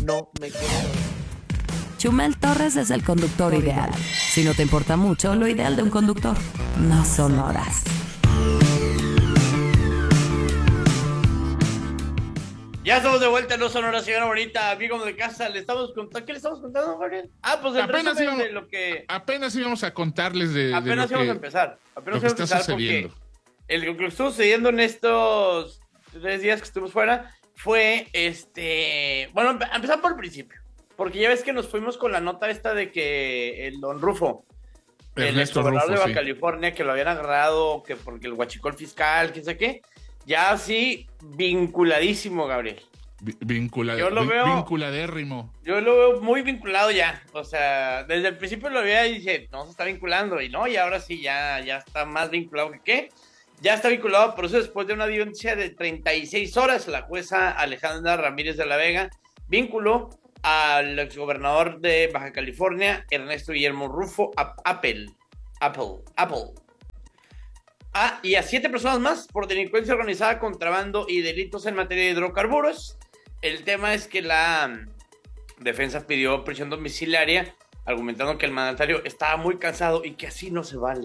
no me quedo. Chumel Torres es el conductor ideal. Si no te importa mucho, lo ideal de un conductor no son horas. Ya estamos de vuelta, no son horas, señora bonita, amigo de casa. ¿Qué le estamos contando, Gabriel? Pues el resumen de lo que... Apenas íbamos a contarles de Apenas lo íbamos que, a empezar. lo que está sucediendo. Porque lo que estuvo sucediendo en estos 3 días que estuvimos fuera fue, bueno, empezar por el principio. Porque ya ves que nos fuimos con la nota esta de que el don Rufo, el exgobernador de Baja California, que lo habían agarrado, que porque el huachicol fiscal, quién sabe qué, ya así vinculadísimo, Gabriel. Vinculadérrimo. Yo lo veo muy vinculado ya. O sea, desde el principio lo veía y dije, no, se está vinculando. Y no, y ahora sí, ya está más vinculado que qué. Ya está vinculado, por eso después de una audiencia de 36 horas, la jueza Alejandra Ramírez de la Vega vinculó al exgobernador de Baja California, Ernesto Guillermo Rufo, Apple. Y a 7 personas más por delincuencia organizada, contrabando y delitos en materia de hidrocarburos. El tema es que la defensa pidió prisión domiciliaria, argumentando que el mandatario estaba muy cansado y que así no se vale.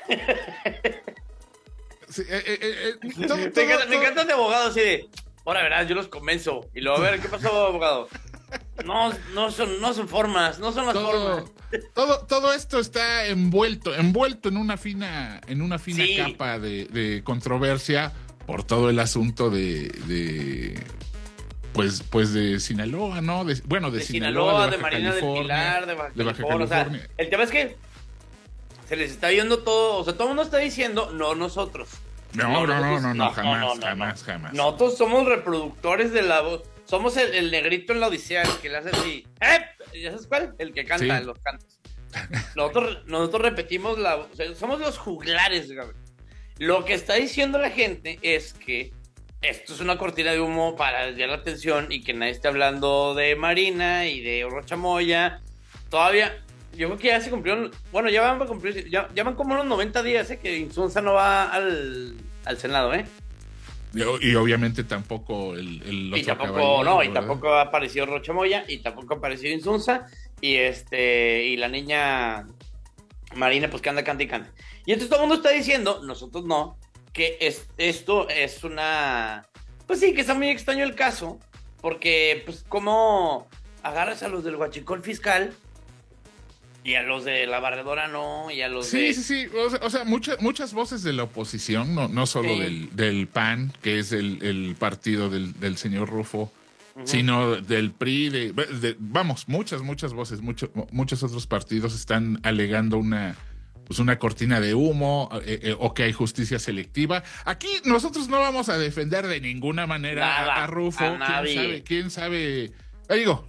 Sí, me encantan de abogados así de, ahora verás, yo los convenzo. Y luego, a ver, ¿qué pasó, abogado? No son formas, no son las formas. Todo esto está envuelto en una fina Sí. capa de controversia por todo el asunto de Sinaloa, ¿no? De Sinaloa, de Baja Marina del California, Pilar, de Baja California. California. O sea, el tema es que se les está viendo todo, o sea, todo el mundo está diciendo, no nosotros. No, jamás. Nosotros somos reproductores de la voz. Somos el negrito en la Odisea, el que le hace así. ¿Ya sabes cuál? El que canta en los cantos. Nosotros repetimos la voz. O sea, somos los juglares, Gabriel. Lo que está diciendo la gente es que esto es una cortina de humo para desviar la atención y que nadie esté hablando de Marina y de Rocha Moya. Todavía, yo creo que ya se cumplieron. Bueno, ya van como unos 90 días, que Insunza no va al Senado, Y obviamente tampoco el otro y tampoco ha aparecido Rocha Moya, y tampoco ha aparecido Insunza, y la niña Marina, pues que anda canta y canta. Y entonces todo el mundo está diciendo, nosotros no, que esto es una... Pues sí, que está muy extraño el caso, porque pues cómo agarras a los del huachicol fiscal y a los de la barredora no, y a los de... Sí. O sea, muchas voces de la oposición, no solo del PAN, que es el partido del señor Rufo, sino del PRI, muchas voces, muchos otros partidos están alegando una cortina de humo, o que hay justicia selectiva. Aquí nosotros no vamos a defender de ninguna manera a Rufo. A nadie. ¿Quién sabe? Digo...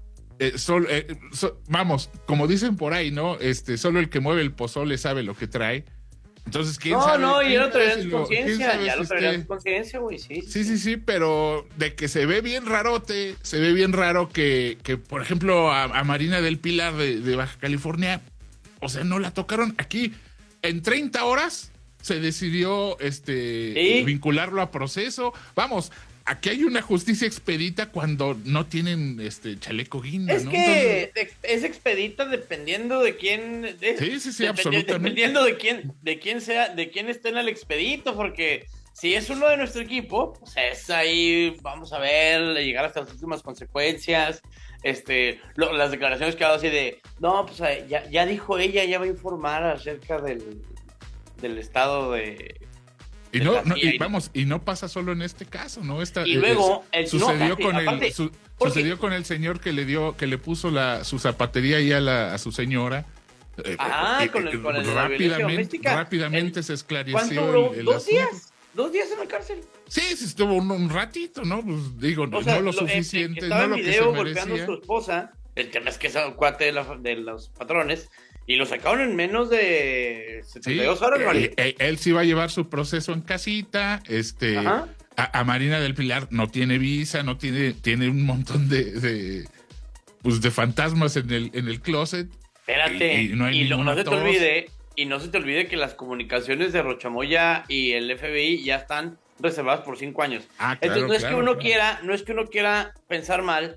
como dicen por ahí, ¿no? Solo el que mueve el pozole sabe lo que trae. Entonces, ¿quién sabe? No, ya lo traerás en conciencia, güey, sí. Sí, pero de que se ve bien rarote, se ve bien raro que por ejemplo, a Marina del Pilar de Baja California, o sea, no la tocaron aquí. En 30 horas se decidió vincularlo a proceso. Vamos, aquí hay una justicia expedita cuando no tienen chaleco guinda, es ¿no? que entonces, es expedita dependiendo de quién. Sí, absolutamente. Dependiendo de quién sea, de quién esté en el expedito, porque si es uno de nuestro equipo, pues es ahí, vamos a ver, llegar hasta las últimas consecuencias. Las declaraciones que ha dado así de, no, pues ya dijo ella, ya va a informar acerca del estado de... Y no pasa solo en este caso, ¿no? Y luego sucedió con el señor que le puso su zapatería ahí a su señora. Con el la violencia doméstica. Rápidamente se esclareció. ¿Cuánto duró? ¿2 días? 2 días en la cárcel. Sí, estuvo un ratito, ¿no? Pues digo, no lo suficiente, estaba no lo en que video se golpeando merecía. a su esposa. El tema es que es un cuate de los patrones. Y lo sacaron en menos de 72 horas, María. Él sí va a llevar su proceso en casita. A Marina del Pilar no tiene visa, tiene un montón de fantasmas en el closet. Espérate, y no se te olvide que las comunicaciones de Rocha Moya y el FBI ya están reservadas por 5 años. Claro, Entonces no es que uno claro. quiera pensar mal,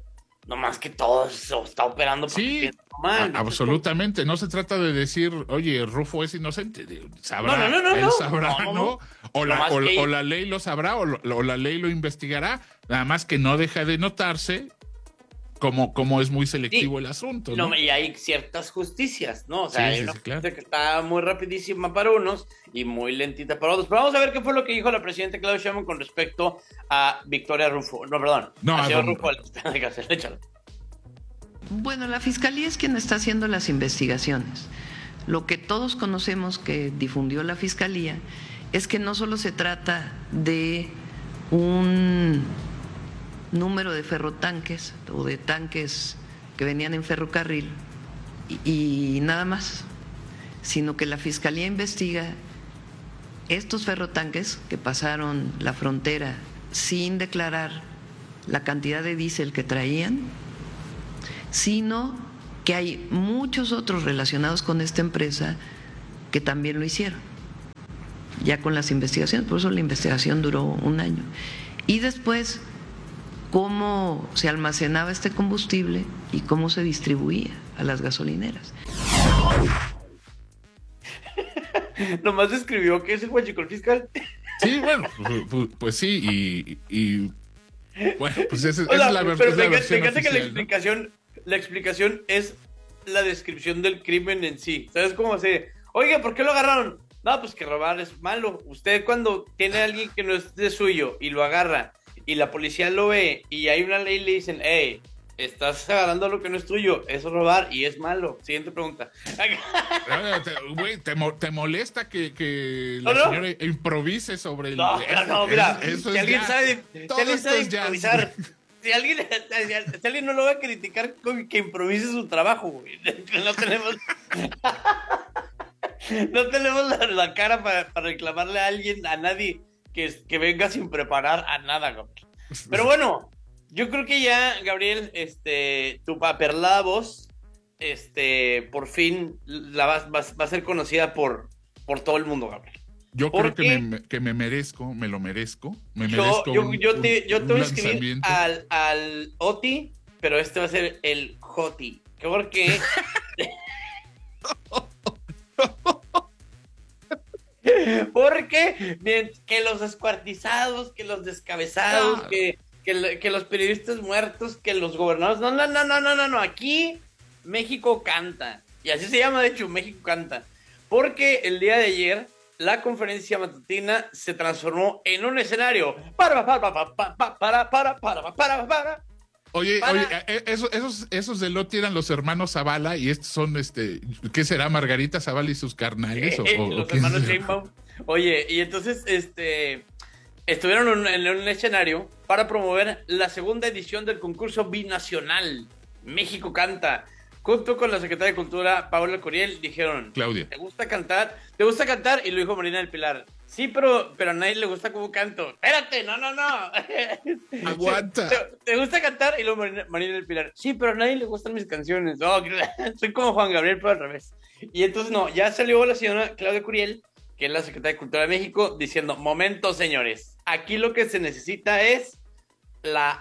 Nomás que todo se está operando Sí, mal. absolutamente. No se trata de decir, oye, Rufo es inocente. Sabrá, No. él sabrá, ¿no? O que... la ley lo sabrá, o la ley lo investigará. Nada más que no deja de notarse como es muy selectivo el asunto, ¿no? Y hay ciertas justicias, ¿no? O sea, hay una claro. justicia que está muy rapidísima para unos y muy lentita para otros. Pero vamos a ver qué fue lo que dijo la presidenta Claudia Sheinbaum con respecto a Victoria Rufo. No, perdón. No, a señor Rufo. Échalo. Bueno, la Fiscalía es quien está haciendo las investigaciones. Lo que todos conocemos que difundió la Fiscalía es que no solo se trata de un número de ferrotanques o de tanques que venían en ferrocarril y nada más, sino que la Fiscalía investiga estos ferrotanques que pasaron la frontera sin declarar la cantidad de diésel que traían, sino que hay muchos otros relacionados con esta empresa que también lo hicieron, ya con las investigaciones, por eso la investigación duró 1 año. Y después, cómo se almacenaba este combustible y cómo se distribuía a las gasolineras. Nomás describió que es el huachicol fiscal. Sí, bueno, pues sí, y bueno, pues esa es la pero versión fíjate oficial, que la explicación es la descripción del crimen en sí. ¿Sabes cómo se? Oiga, ¿por qué lo agarraron? No, pues que robar es malo. Usted cuando tiene a alguien que no es de suyo y lo agarra y la policía lo ve y hay una ley y le dicen, hey, estás agarrando lo que no es tuyo, es robar y es malo. Siguiente pregunta. Güey, ¿te molesta que la señora improvise sobre el... No, mira, eso si alguien sabe improvisar, si alguien no lo va a criticar que improvise su trabajo, güey. No tenemos la cara para reclamarle a alguien, a nadie que venga sin preparar a nada, güey. Pero bueno, yo creo que ya, Gabriel, tu paperlada voz, por fin va a ser conocida por todo el mundo, Gabriel. Yo creo que me lo merezco. Yo te voy a escribir al Oti, pero este va a ser el Joti. Porque... Porque que los descuartizados, que los descabezados, que los periodistas muertos, que los gobernadores... No, aquí México canta. Y así se llama, de hecho, México canta. Porque el día de ayer la conferencia matutina se transformó en un escenario. Oye, esos de Loti eran los hermanos Zavala y estos son, ¿qué será? Margarita Zavala y sus carnales. Los hermanos Sheinbaum. Oye, y entonces, estuvieron en un escenario para promover la segunda edición del concurso binacional México Canta. Junto con la secretaria de Cultura, Paola Curiel, dijeron, Claudia, ¿te gusta cantar? ¿Te gusta cantar? Y lo dijo Marina del Pilar. Sí, pero a nadie le gusta cómo canto. Espérate, no. Aguanta. ¿Te gusta cantar? Y luego Marina del Pilar. Sí, pero a nadie le gustan mis canciones. No, soy como Juan Gabriel, pero al revés. Y entonces ya salió la señora Claudia Curiel, que es la secretaria de Cultura de México, diciendo, momento, señores, aquí lo que se necesita es la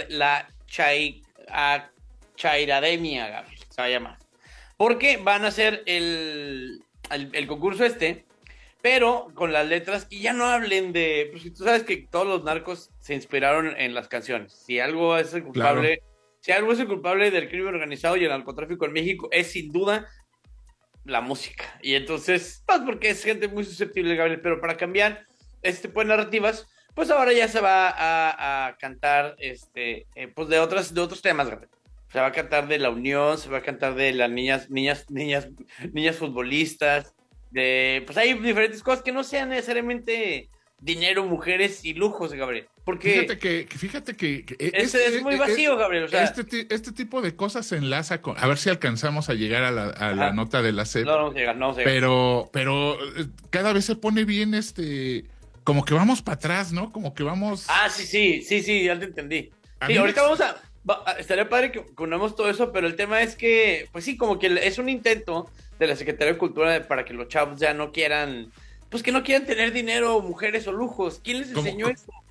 Chairademia, Gabriel, se va a llamar. Porque van a hacer el concurso pero con las letras, y ya no hablen de... Pues tú sabes que todos los narcos se inspiraron en las canciones. Si algo es el culpable... Claro. Si algo es el culpable del crimen organizado y el narcotráfico en México, es sin duda la música. Y entonces, pues porque es gente muy susceptible, Gabriel, pero para cambiar este tipo de narrativas, pues ahora ya se va a cantar pues de otros temas, Gabriel. Se va a cantar de la unión, se va a cantar de las niñas futbolistas, pues hay diferentes cosas que no sean necesariamente dinero, mujeres y lujos, Gabriel. Porque fíjate que es muy vacío, Gabriel. O sea, este tipo de cosas se enlaza con... A ver si alcanzamos a llegar a la nota de la SEP. No vamos a llegar. Pero cada vez se pone bien como que vamos para atrás, ¿no? Como que vamos... Ah, sí, ya te entendí. Sí, ahorita estaría padre que unamos todo eso, pero el tema es que, pues sí, como que es un intento de la Secretaría de Cultura para que los chavos ya no quieran, pues que no quieran tener dinero, mujeres o lujos. ¿Quién les enseñó eso?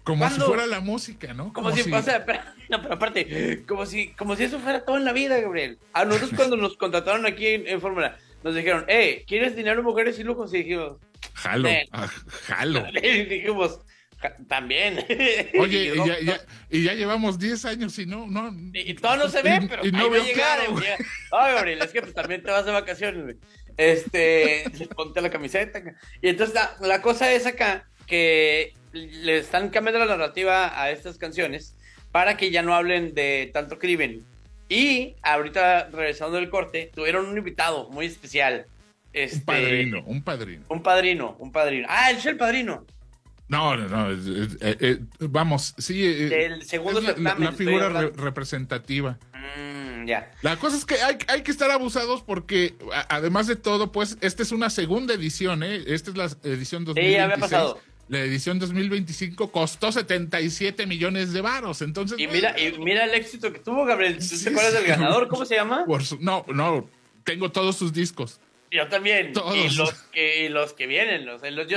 Como si ¿Cuándo? fuera la música, ¿no? Como si, o sea, pero aparte, como si eso fuera todo en la vida, Gabriel. A nosotros cuando nos contrataron aquí en Fórmula, nos dijeron, ¿quieres dinero, mujeres y lujos? Y dijimos, Jalo, jalo. y dijimos, también. Oye, y ya llevamos 10 años y no. Y todo no se ve, pero y no ahí va a veo llegar. claro, güey. Ay, Gabriel, es que pues también te vas de vacaciones, güey. Ponte la camiseta. Y entonces la cosa es acá que le están cambiando la narrativa a estas canciones para que ya no hablen de tanto crimen. Y ahorita, regresando del corte, tuvieron un invitado muy especial. Un padrino. Un padrino. Ah, él es el padrino. No. Vamos, sí. Del segundo certamen. La figura representativa. Ya. La cosa es que hay que estar abusados porque, además de todo, pues, esta es una segunda edición, ¿eh? Esta es la edición 2026. Sí, ya me ha pasado. La edición 2025 costó 77 millones de varos, entonces... Y mira el éxito que tuvo, Gabriel. ¿Tú te acuerdas del ganador? ¿Cómo se llama? No, tengo todos sus discos. Yo también. Todos. Y los que vienen. Yo